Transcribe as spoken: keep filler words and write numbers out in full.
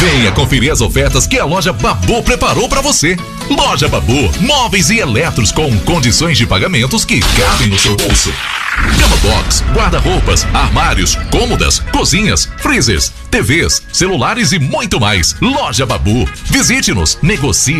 Venha conferir as ofertas que a loja Babu preparou para você. Loja Babu, móveis e eletros com condições de pagamentos que cabem no seu bolso. Cama box, guarda-roupas, armários, cômodas, cozinhas, freezers, T Vs, celulares e muito mais. Loja Babu. Visite-nos, negocie